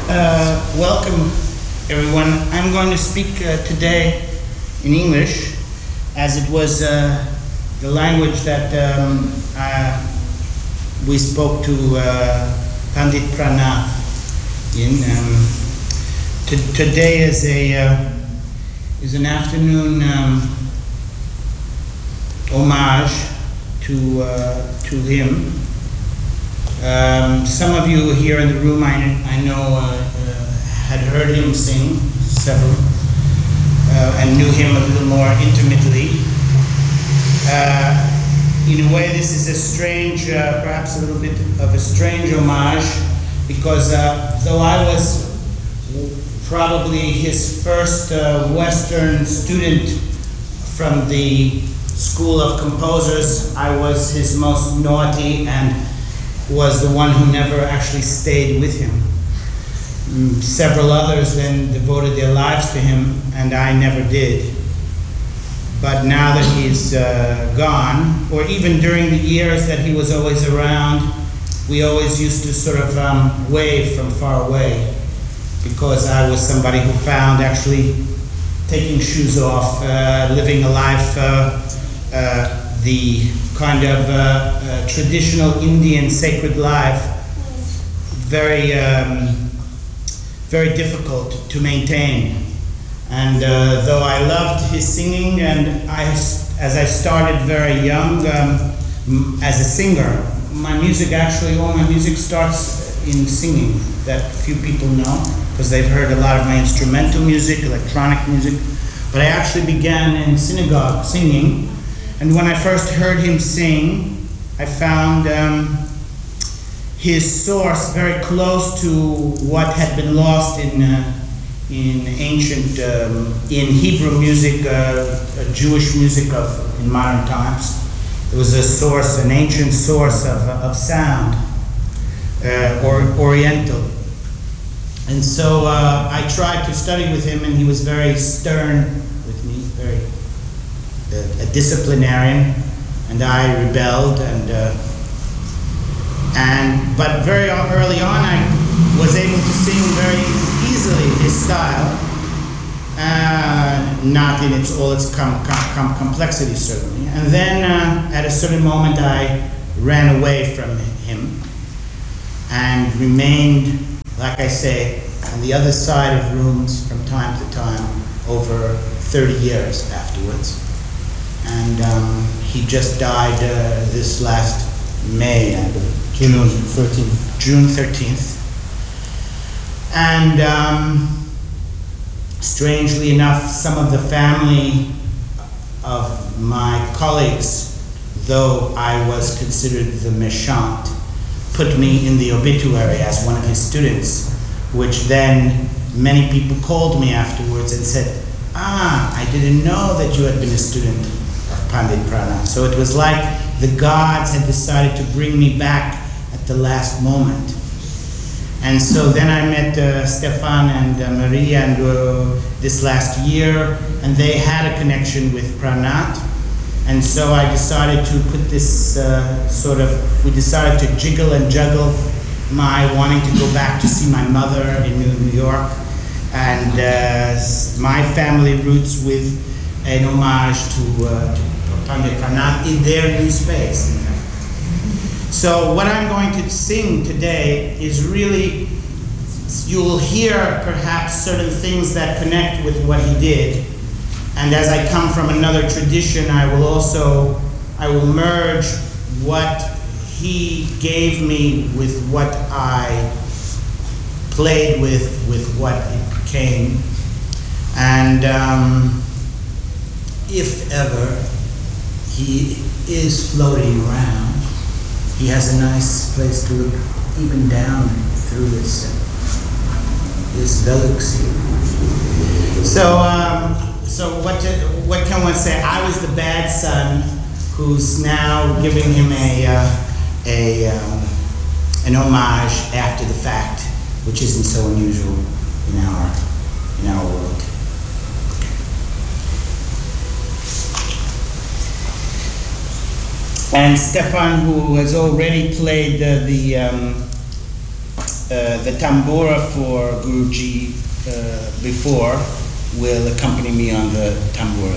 Welcome, everyone. I'm going to speak today in English, as it was the language that we spoke to Pandit Pranath in. Today is an afternoon homage to him. Some of you here in the room, I know, had heard him sing, several, and knew him a little more intimately. In a way, this is a strange, perhaps a little bit of a strange homage, because though I was probably his first Western student from the School of Composers, I was his most naughty and was the one who never actually stayed with him. Several others then devoted their lives to him, and I never did. But now that he's gone, or even during the years that he was always around, we always used to sort of wave from far away, because I was somebody who found actually taking shoes off, living a life, the kind of traditional Indian sacred life, very, very difficult to maintain. And though I loved his singing, and as I started very young as a singer, my music actually, all my music starts in singing, that few people know, because they've heard a lot of my instrumental music, electronic music. But I actually began in synagogue singing. And when I first heard him sing, I found his source very close to what had been lost in ancient, in Hebrew music, Jewish music in modern times. There was a source, an ancient source of sound, or Oriental. And so I tried to study with him, and he was very stern with me, very a disciplinarian, and I rebelled, but very early on I was able to sing very easily his style, not in all its complexity certainly. And then at a certain moment I ran away from him and remained, like I say, on the other side of rooms from time to time over 30 years afterwards. And he just died this last May, I believe, June 13th. And strangely enough, some of the family of my colleagues, though I was considered the méchant, put me in the obituary as one of his students, which then many people called me afterwards and said, I didn't know that you had been a student of Pandit Pranath. So it was like the gods had decided to bring me back at the last moment. And so then I met Stefan and Maria and this last year, and they had a connection with Pranath. And so I decided to put this we decided to jiggle and juggle my wanting to go back to see my mother in New York, and my family roots with an homage to Pandit Pranath in their new space, in fact. So what I'm going to sing today is really, you'll hear perhaps certain things that connect with what he did. And as I come from another tradition, I will merge what he gave me with what I played with what it became. And if ever he is floating around, he has a nice place to look even down through this galaxy. So what can one say? I was the bad son who's now giving him an homage after the fact, which isn't so unusual in our world. And Stefan, who has already played the tambura for Guruji before will accompany me on the tambura.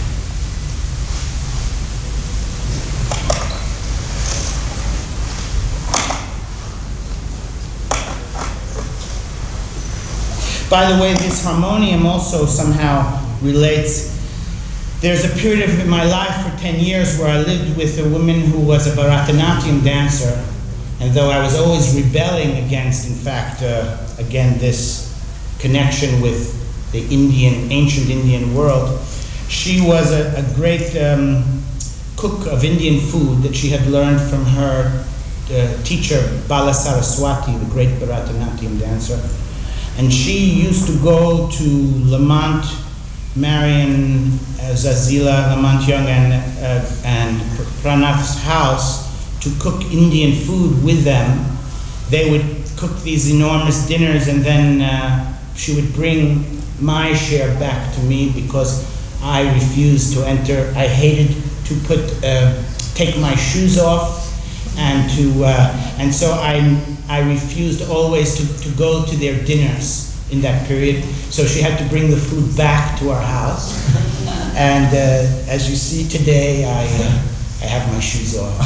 By the way, this harmonium also somehow relates. There's a period of my life for 10 years where I lived with a woman who was a Bharatanatyam dancer, and though I was always rebelling against, in fact, again, this connection with the ancient Indian world, she was a great cook of Indian food that she had learned from her teacher, Bala Saraswati, the great Bharatanatyam dancer. And she used to go to Lamont, Marion, Zazila, Lamont Young, and Pranath's house to cook Indian food with them. They would cook these enormous dinners, and then she would bring my share back to me because I refused to enter. I hated to take my shoes off, and so I refused always to go to their dinners in that period. So she had to bring the food back to our house. And as you see today, I have my shoes off.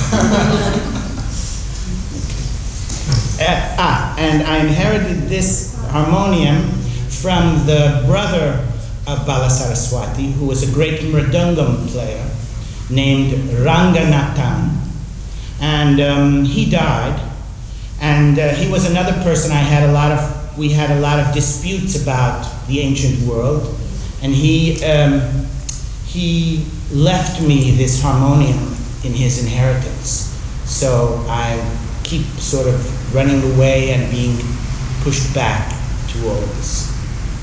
And I inherited this harmonium from the brother of Bala Saraswati, who was a great mridangam player named Ranganathan. And he died. And he was another person we had a lot of disputes about the ancient world. And he left me this harmonium in his inheritance. So I keep sort of running away and being pushed back to all of this.